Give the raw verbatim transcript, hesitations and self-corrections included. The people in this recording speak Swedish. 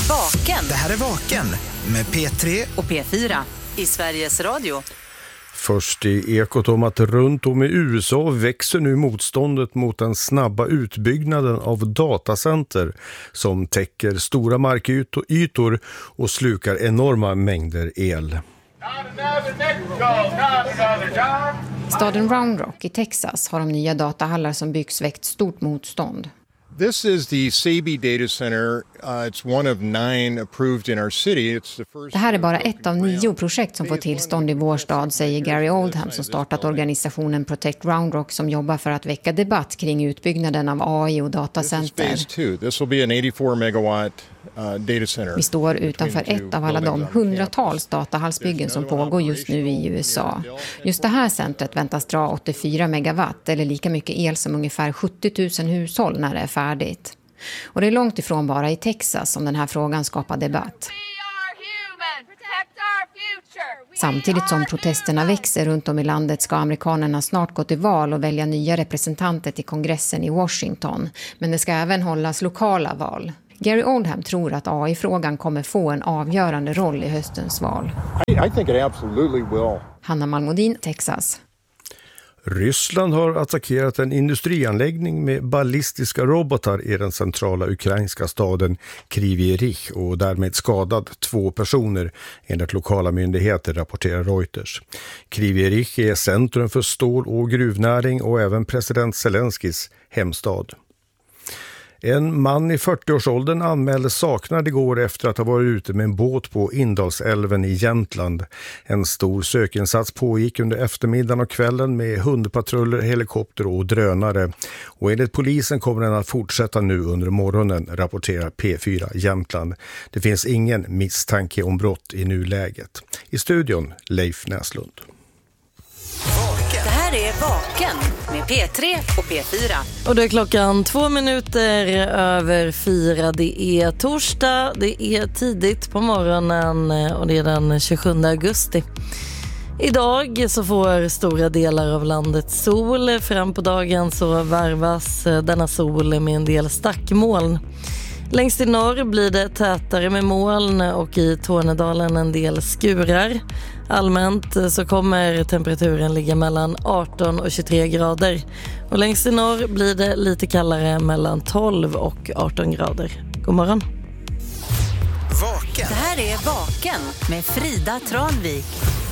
Vaken. Det här är Vaken med P tre och P fyra i Sveriges Radio. Först i Ekot om att runt om i U S A växer nu motståndet mot den snabba utbyggnaden av datacenter som täcker stora markytor och slukar enorma mängder el. Staden Round Rock i Texas har de nya datahallar som byggs väckt stort motstånd. This is the Sabi Data Center. Uh, it's one of nine approved in our city. It's the first. Det här är bara ett av nio projekt som får tillstånd i vår stad, säger Gary Oldham som startat organisationen Protect Round Rock som jobbar för att väcka debatt kring utbyggnaden av A I och datacenter. This is phase two. This will be an eighty-four megawatt uh, data center. Vi står utanför ett av alla de hundratals datahallsbyggen som pågår just nu i U S A. Just det här centret väntas dra åttiofyra megawatt eller lika mycket el som ungefär sjuttio tusen hushåll när det är färdigt. Och det är långt ifrån bara i Texas som den här frågan skapar debatt. Samtidigt som protesterna växer runt om i landet ska amerikanerna snart gå till val och välja nya representanter till kongressen i Washington. Men det ska även hållas lokala val. Gary Oldham tror att A I-frågan kommer få en avgörande roll i höstens val. I, I think it absolutely will. Hanna Malmodin, Texas. Ryssland har attackerat en industrianläggning med ballistiska robotar i den centrala ukrainska staden Kryvyi Rih och därmed skadat två personer, enligt lokala myndigheter, rapporterar Reuters. Kryvyi Rih är centrum för stål- och gruvnäring och även president Zelenskis hemstad. En man i fyrtioårsåldern anmäldes saknad igår efter att ha varit ute med en båt på Indalsälven i Jämtland. En stor sökinsats pågick under eftermiddagen och kvällen med hundpatruller, helikopter och drönare. Och enligt polisen kommer den att fortsätta nu under morgonen, rapporterar P fyra Jämtland. Det finns ingen misstanke om brott i nuläget. I studion Leif Näslund. Det här är Vaken med P tre och P fyra. Och det är klockan två minuter över fyra. Det är torsdag, det är tidigt på morgonen och det är den tjugosjunde augusti. Idag så får stora delar av landet sol. Fram på dagen så varvas denna sol med en del stackmoln. Längst i norr blir det tätare med moln och i Tornedalen en del skurar. Allmänt så kommer temperaturen ligga mellan arton och tjugotre grader. Och längst i norr blir det lite kallare mellan tolv och arton grader. God morgon. Vaken. Det här är Vaken med Frida Tranvik.